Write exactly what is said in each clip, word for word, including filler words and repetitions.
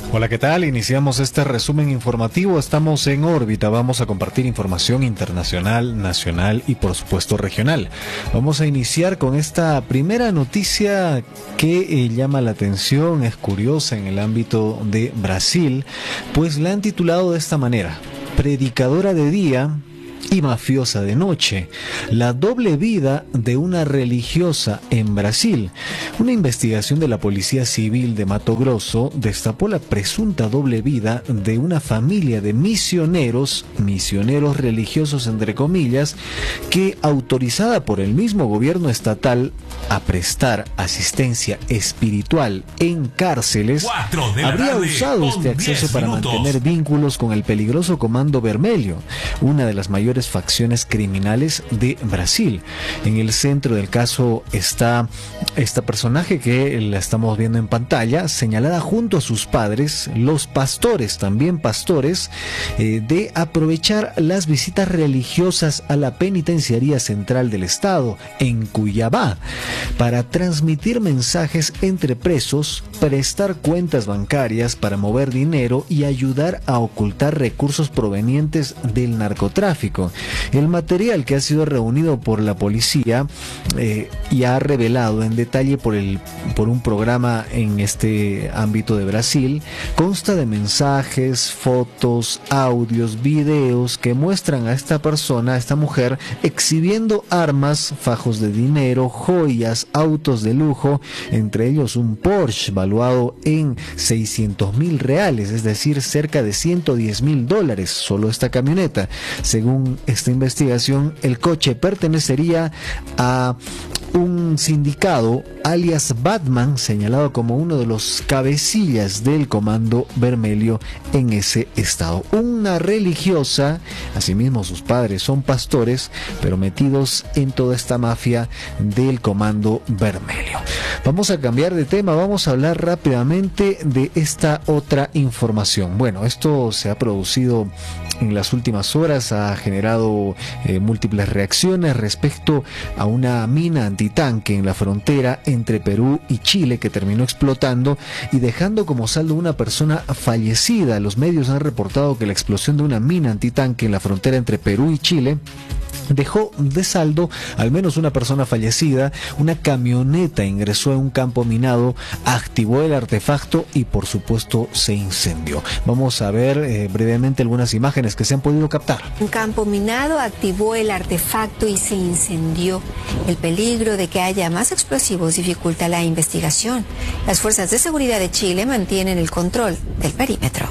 Hola, ¿qué tal? Iniciamos este resumen informativo. Estamos en órbita. Vamos a compartir información internacional, nacional y por supuesto regional. Vamos a iniciar con esta primera noticia que eh, llama la atención, es curiosa en el ámbito de Brasil, pues la han titulado de esta manera: predicadora de día y mafiosa de noche, la doble vida de una religiosa en Brasil. Una investigación de la Policía Civil de Mato Grosso destapó la presunta doble vida de una familia de misioneros, misioneros religiosos entre comillas, que, autorizada por el mismo gobierno estatal a prestar asistencia espiritual en cárceles, habría usado este acceso para mantener vínculos con el peligroso Comando Vermelho, una de las mayores facciones criminales de Brasil. En el centro del caso está esta personaje que la estamos viendo en pantalla, señalada junto a sus padres, los pastores, también pastores, eh, de aprovechar las visitas religiosas a la penitenciaría central del estado, en Cuiabá, para transmitir mensajes entre presos, prestar cuentas bancarias para mover dinero y ayudar a ocultar recursos provenientes del narcotráfico. El material que ha sido reunido por la policía eh, y ha revelado en detalle por, el, por un programa en este ámbito de Brasil consta de mensajes, fotos, audios, videos que muestran a esta persona, a esta mujer, exhibiendo armas, fajos de dinero, joyas, autos de lujo, entre ellos un Porsche valuado en seiscientos mil reales, es decir, cerca de ciento diez mil dólares, solo esta camioneta. Según esta investigación, el coche pertenecería a un sindicado alias Batman, señalado como uno de los cabecillas del Comando Vermelho en ese estado. Una religiosa, asimismo sus padres son pastores, pero metidos en toda esta mafia del Comando Vermelho. Vamos a cambiar de tema, vamos a hablar rápidamente de esta otra información. Bueno, esto se ha producido en las últimas horas, ha generado eh, múltiples reacciones respecto a una mina antitanque en la frontera entre Perú y Chile que terminó explotando y dejando como saldo una persona fallecida. Los medios han reportado que la explosión de una mina antitanque en la frontera entre Perú y Chile dejó de saldo al menos una persona fallecida. Una camioneta ingresó en un campo minado, activó el artefacto y por supuesto se incendió. Vamos a ver eh, brevemente algunas imágenes que se han podido captar. Un campo minado activó el artefacto y se incendió. El peligro de que haya más explosivos dificulta la investigación. Las fuerzas de seguridad de Chile mantienen el control del perímetro.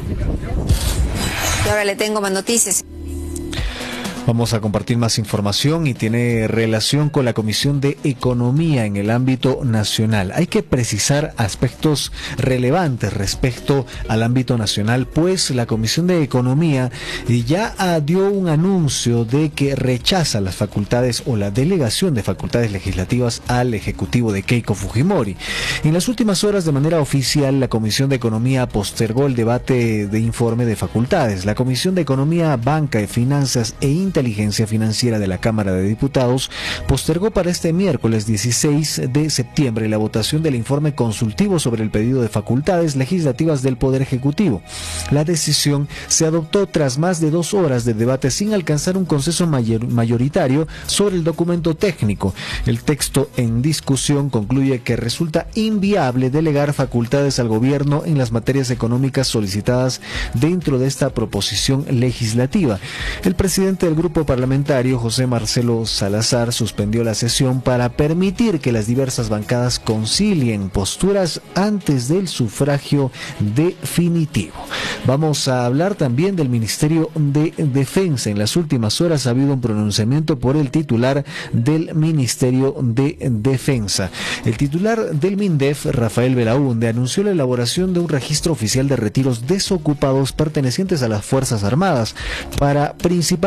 Y ahora le tengo más noticias. Vamos a compartir más información y tiene relación con la Comisión de Economía en el ámbito nacional. Hay que precisar aspectos relevantes respecto al ámbito nacional, pues la Comisión de Economía ya dio un anuncio de que rechaza las facultades o la delegación de facultades legislativas al Ejecutivo de Keiko Fujimori. En las últimas horas, de manera oficial, la Comisión de Economía postergó el debate de informe de facultades. La Comisión de Economía, Banca y Finanzas e Inteligencia Financiera de la Cámara de Diputados postergó para este miércoles dieciséis de septiembre la votación del informe consultivo sobre el pedido de facultades legislativas del Poder Ejecutivo. La decisión se adoptó tras más de dos horas de debate sin alcanzar un consenso mayor, mayoritario sobre el documento técnico. El texto en discusión concluye que resulta inviable delegar facultades al gobierno en las materias económicas solicitadas dentro de esta proposición legislativa. El presidente del grupo parlamentario, José Marcelo Salazar, suspendió la sesión para permitir que las diversas bancadas concilien posturas antes del sufragio definitivo. Vamos a hablar también del Ministerio de Defensa. En las últimas horas ha habido un pronunciamiento por el titular del Ministerio de Defensa. El titular del MINDEF, Rafael Belaúnde, anunció la elaboración de un registro oficial de retiros desocupados pertenecientes a las Fuerzas Armadas para principalmente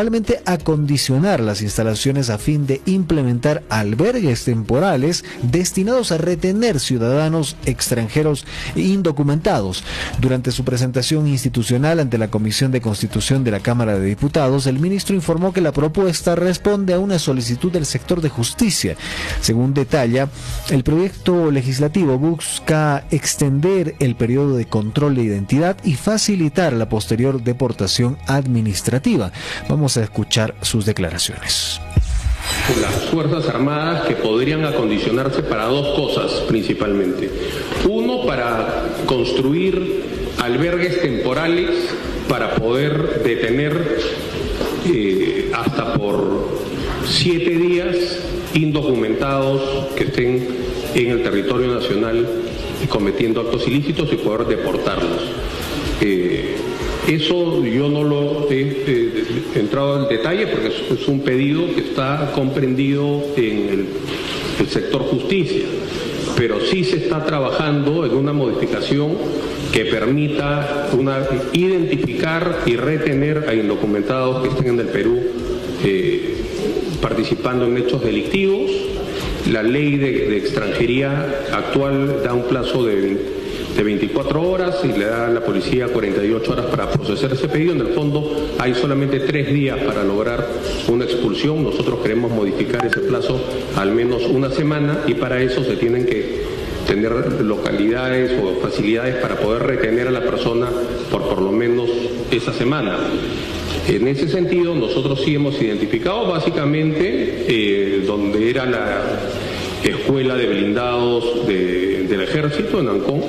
acondicionar las instalaciones a fin de implementar albergues temporales destinados a retener ciudadanos extranjeros indocumentados. Durante su presentación institucional ante la Comisión de Constitución de la Cámara de Diputados, el ministro informó que la propuesta responde a una solicitud del sector de justicia. Según detalla, el proyecto legislativo busca extender el periodo de control de identidad y facilitar la posterior deportación administrativa. Vamos a escuchar sus declaraciones. Las Fuerzas Armadas, que podrían acondicionarse para dos cosas principalmente. Uno, para construir albergues temporales para poder detener eh, hasta por siete días indocumentados que estén en el territorio nacional cometiendo actos ilícitos y poder deportarlos. Eh, Eso yo no lo he eh, entrado en detalle porque es, es un pedido que está comprendido en el, el sector justicia, pero sí se está trabajando en una modificación que permita una, identificar y retener a indocumentados que estén en el Perú eh, participando en hechos delictivos. La ley de, de extranjería actual da un plazo de de veinticuatro horas y le da a la policía cuarenta y ocho horas para procesar ese pedido. En el fondo hay solamente tres días para lograr una expulsión. Nosotros queremos modificar ese plazo al menos una semana y para eso se tienen que tener localidades o facilidades para poder retener a la persona por por lo menos esa semana. En ese sentido, nosotros sí hemos identificado básicamente eh, donde era la escuela de blindados de, del ejército en Ancón.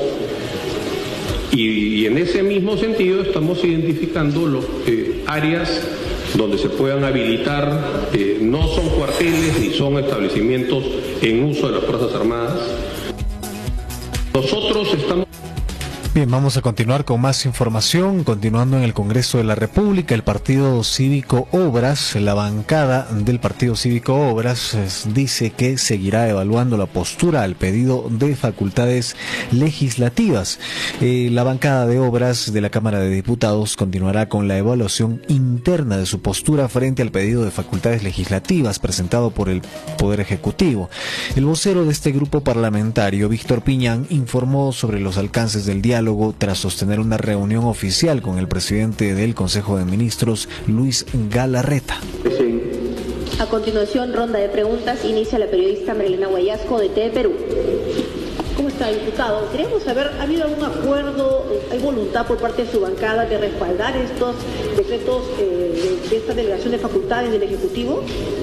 Y, y en ese mismo sentido estamos identificando los eh, áreas donde se puedan habilitar, eh, no son cuarteles ni son establecimientos en uso de las Fuerzas Armadas. Nosotros estamos... Bien, vamos a continuar con más información. Continuando en el Congreso de la República, el Partido Cívico Obras, la bancada del Partido Cívico Obras es, dice que seguirá evaluando la postura al pedido de facultades legislativas. Eh, la bancada de Obras de la Cámara de Diputados continuará con la evaluación interna de su postura frente al pedido de facultades legislativas presentado por el Poder Ejecutivo. El vocero de este grupo parlamentario, Víctor Piñán, informó sobre los alcances del diálogo tras sostener una reunión oficial con el presidente del Consejo de Ministros, Luis Galarreta. A continuación, ronda de preguntas. Inicia la periodista Marilena Guayasco de T V Perú. ¿Cómo está, diputado? Queremos saber, ¿ha habido algún acuerdo, hay voluntad por parte de su bancada de respaldar estos decretos eh, de, de esta delegación de facultades del Ejecutivo?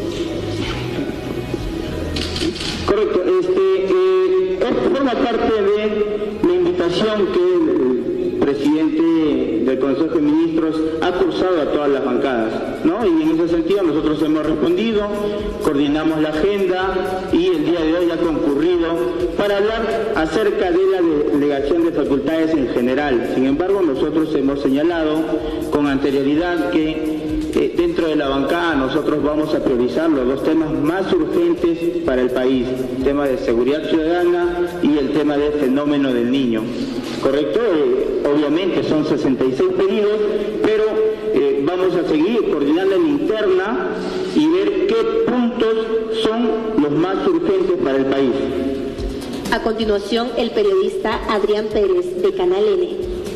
Correcto. Este, eh, esto forma parte de la invitación que el presidente del Consejo de Ministros ha cursado a todas las bancadas, ¿no? Y en ese sentido nosotros hemos respondido, coordinamos la agenda y el día de hoy ha concurrido para hablar acerca de la delegación de facultades en general. Sin embargo, nosotros hemos señalado con anterioridad que Eh, dentro de la bancada nosotros vamos a priorizar los dos temas más urgentes para el país, el tema de seguridad ciudadana y el tema del fenómeno del niño. ¿Correcto? Eh, obviamente son sesenta y seis pedidos, pero eh, vamos a seguir coordinando en interna y ver qué puntos son los más urgentes para el país. A continuación, el periodista Adrián Pérez, de Canal N.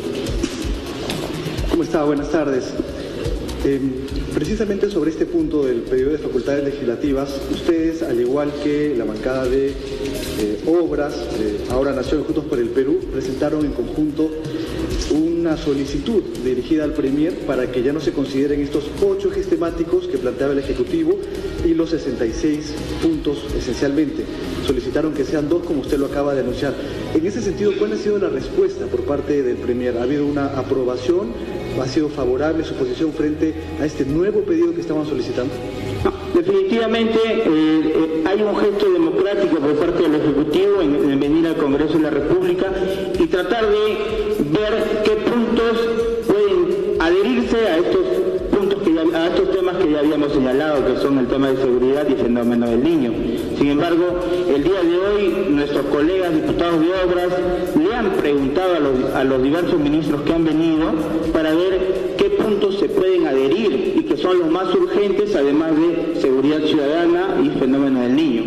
¿Cómo está? Buenas tardes. Eh, precisamente sobre este punto del pedido de facultades legislativas, ustedes, al igual que la bancada de eh, Obras, de Ahora Nación Juntos por el Perú, presentaron en conjunto una solicitud dirigida al Premier para que ya no se consideren estos ocho ejes temáticos que planteaba el Ejecutivo y los sesenta y seis puntos esencialmente. Solicitaron que sean dos, como usted lo acaba de anunciar. En ese sentido, ¿cuál ha sido la respuesta por parte del Premier? ¿Ha habido una aprobación? ¿Ha sido favorable su posición frente a este nuevo pedido que estaban solicitando? No, definitivamente eh, eh, hay un gesto democrático por parte del Ejecutivo en, en venir al Congreso de la República y tratar de ver qué puntos pueden adherirse a estos puntos que ya, a estos temas que ya habíamos señalado, que son el tema de seguridad y el fenómeno del niño. Sin embargo, el día de hoy nuestros colegas diputados de Obras le han preguntado a los, a los diversos ministros que han venido para ver qué puntos puntos se pueden adherir y que son los más urgentes, además de seguridad ciudadana y fenómeno del niño.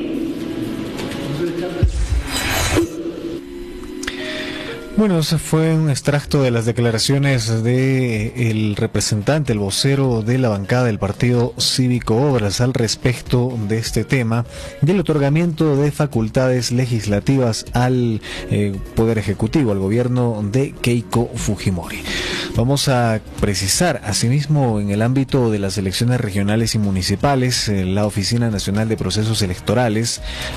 Bueno, ese fue un extracto de las declaraciones de el representante, el vocero de la bancada del Partido Cívico Obras al respecto de este tema del otorgamiento de facultades legislativas al eh, Poder Ejecutivo, al gobierno de Keiko Fujimori. Vamos a precisar, asimismo, en el ámbito de las elecciones regionales y municipales, eh, la Oficina Nacional de Procesos Electorales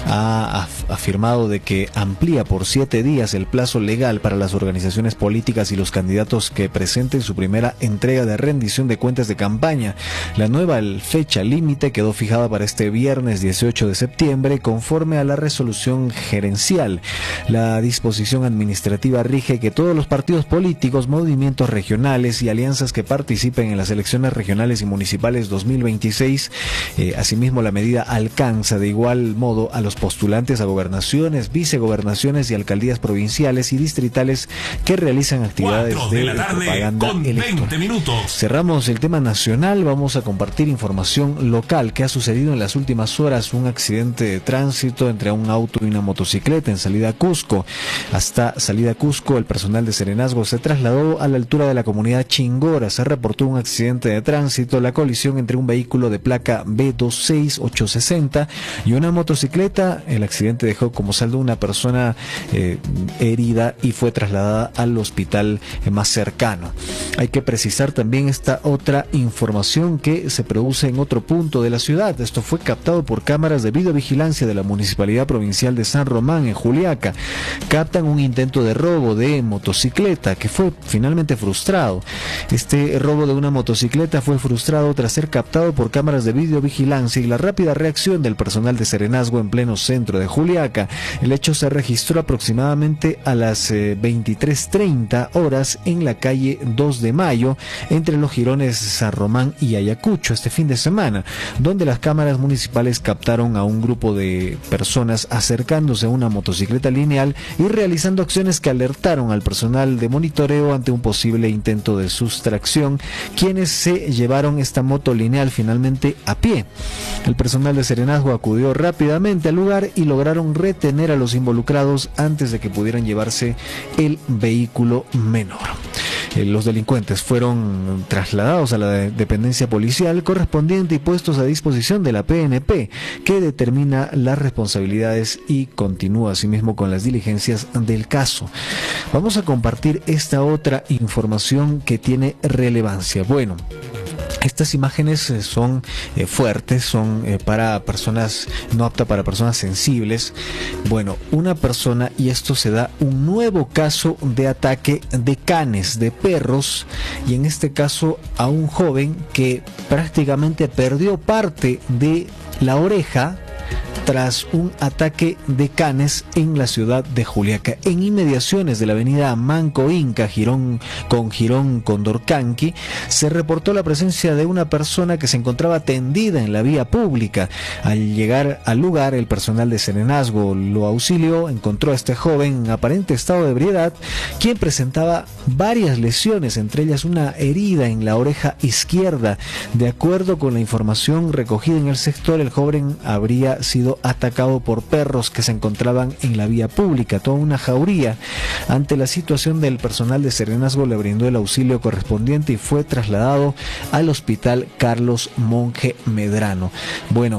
ha af- afirmado de que amplía por siete días el plazo legal para las organizaciones políticas y los candidatos que presenten su primera entrega de rendición de cuentas de campaña. La nueva fecha límite quedó fijada para este viernes dieciocho de septiembre conforme a la resolución gerencial. La disposición administrativa rige que todos los partidos políticos, movimientos regionales y alianzas que participen en las elecciones regionales y municipales dos mil veintiséis, eh, asimismo la medida alcanza de igual modo a los postulantes a gobernaciones, vicegobernaciones y alcaldías provinciales y distritales que realizan actividades de, de propaganda electoral. Cerramos el tema nacional, vamos a compartir información local que ha sucedido en las últimas horas. Un accidente de tránsito entre un auto y una motocicleta en salida a Cusco. Hasta salida a Cusco, el personal de Serenazgo se trasladó a la altura de la comunidad Chingora. Se reportó un accidente de tránsito, la colisión entre un vehículo de placa B dos seis ocho sesenta y una motocicleta. El accidente dejó como saldo una persona eh, herida y fue trasladada al hospital más cercano. Hay que precisar también esta otra información que se produce en otro punto de la ciudad. Esto fue captado por cámaras de videovigilancia de la Municipalidad Provincial de San Román en Juliaca. Captan un intento de robo de motocicleta que fue finalmente frustrado. Este robo de una motocicleta fue frustrado tras ser captado por cámaras de videovigilancia y la rápida reacción del personal de Serenazgo en pleno centro de Juliaca. El hecho se registró aproximadamente a las eh, veintitrés treinta horas en la calle dos de mayo entre los jirones San Román y Ayacucho este fin de semana, donde las cámaras municipales captaron a un grupo de personas acercándose a una motocicleta lineal y realizando acciones que alertaron al personal de monitoreo ante un posible intento de sustracción, quienes se llevaron esta moto lineal finalmente a pie. El personal de Serenazgo acudió rápidamente al lugar y lograron retener a los involucrados antes de que pudieran llevarse el vehículo menor. Eh, los delincuentes fueron trasladados a la de- dependencia policial correspondiente y puestos a disposición de la P N P, que determina las responsabilidades y continúa asimismo con las diligencias del caso. Vamos a compartir esta otra información que tiene relevancia. Bueno, estas imágenes eh, son eh, fuertes, son eh, para personas, no aptas para personas sensibles. Bueno, una persona, y esto se da un nuevo caso de ataque de canes, de perros, y en este caso a un joven que prácticamente perdió parte de la oreja tras un ataque de canes en la ciudad de Juliaca, en inmediaciones de la avenida Manco Inca, Girón con Girón Condorcanqui, se reportó la presencia de una persona que se encontraba tendida en la vía pública. Al llegar al lugar, el personal de Serenazgo lo auxilió, encontró a este joven en aparente estado de ebriedad, quien presentaba varias lesiones, entre ellas una herida en la oreja izquierda. De acuerdo con la información recogida en el sector, el joven habría sido atacado por perros que se encontraban en la vía pública, toda una jauría. Ante la situación del personal de Serenazgo le brindó el auxilio correspondiente y fue trasladado al hospital Carlos Monge Medrano. Bueno,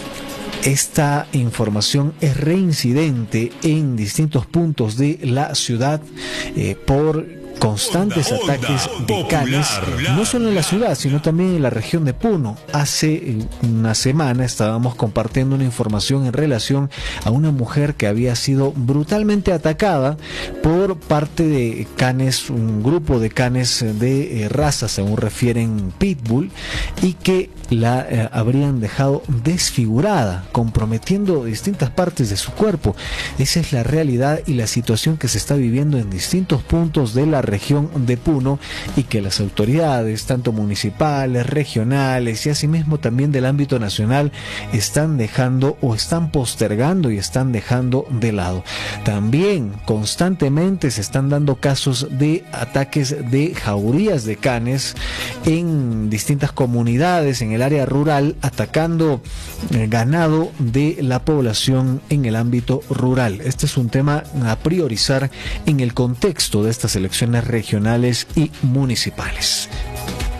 esta información es reincidente en distintos puntos de la ciudad eh, por constantes onda, ataques onda, de canes, popular, no solo en la ciudad, sino también en la región de Puno. Hace una semana estábamos compartiendo una información en relación a una mujer que había sido brutalmente atacada por parte de canes, un grupo de canes de eh, raza, según refieren Pitbull, y que la eh, habrían dejado desfigurada, comprometiendo distintas partes de su cuerpo. Esa es la realidad y la situación que se está viviendo en distintos puntos de la la región de Puno y que las autoridades, tanto municipales, regionales y asimismo también del ámbito nacional, están dejando o están postergando y están dejando de lado. También constantemente se están dando casos de ataques de jaurías de canes en distintas comunidades en el área rural, atacando eh, ganado de la población en el ámbito rural. Este es un tema a priorizar en el contexto de estas elecciones regionales y municipales.